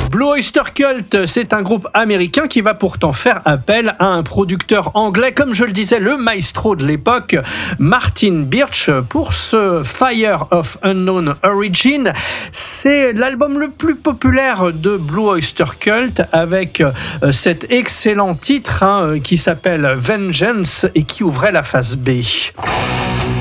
Blue Oyster Cult, c'est un groupe américain qui va pourtant faire appel à un producteur anglais, comme je le disais, le maestro de l'époque, Martin Birch, pour ce Fire of Unknown Origin. C'est l'album le plus populaire de Blue Oyster Cult, avec cet excellent titre qui s'appelle Vengeance et qui ouvrait la face B.